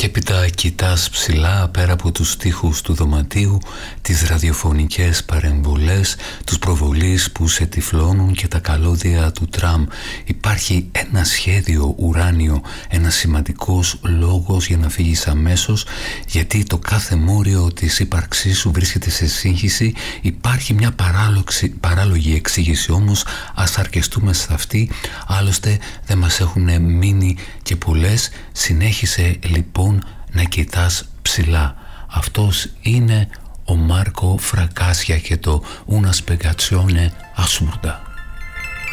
Και έπειτα κοιτάς ψηλά πέρα από τους στίχους του δωματίου, τις ραδιοφωνικές παρεμβολές, τους προβολείς που σε τυφλώνουν και τα καλώδια του τραμ. Υπάρχει ένα σχέδιο ουράνιο, ένα σημαντικός λόγος για να φύγεις αμέσως, γιατί το κάθε μόριο της ύπαρξής σου βρίσκεται σε σύγχυση. Υπάρχει μια παράλογη εξήγηση, όμως ας αρκεστούμε σε αυτή, άλλωστε δεν μας έχουν μείνει και πολλές. Συνέχισε λοιπόν να κοιτάς ψηλά. Αυτός είναι ο Μάρκο Φρακάσια και το Una spiegazione assurda.